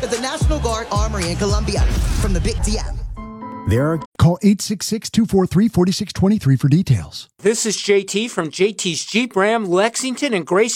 The National Guard Armory in Columbia from the Big DM. Call 866-243-4623 for details. This is JT from JT's Jeep Ram Lexington and Grace